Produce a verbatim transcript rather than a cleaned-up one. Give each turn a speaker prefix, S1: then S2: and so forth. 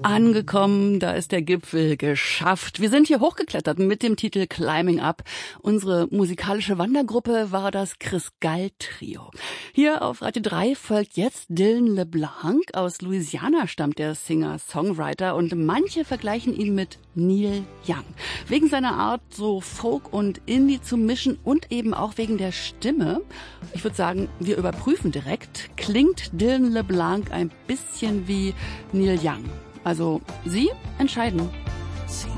S1: Angekommen, da ist der Gipfel geschafft. Wir sind hier hochgeklettert mit dem Titel Climbing Up. Unsere musikalische Wandergruppe war das Chris Gall Trio. Hier auf Radio drei folgt jetzt Dylan LeBlanc. Aus Louisiana stammt der Singer-Songwriter und manche vergleichen ihn mit Neil Young. Wegen seiner Art, so Folk und Indie zu mischen und eben auch wegen der Stimme. Ich würde sagen, wir überprüfen direkt. Klingt Dylan LeBlanc ein bisschen wie Neil Young? Also, Sie entscheiden.